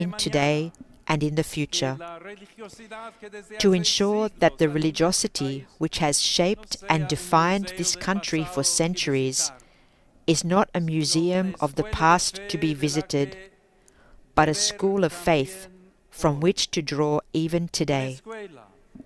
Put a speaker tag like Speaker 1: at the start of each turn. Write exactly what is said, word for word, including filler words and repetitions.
Speaker 1: in today and in the future, to ensure that the religiosity which has shaped and defined this country for centuries is not a museum of the past to be visited, but a school of faith from which to draw even today.